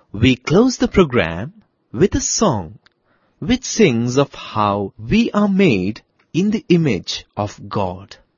We close the program with a song which sings of how we are made in the image of God.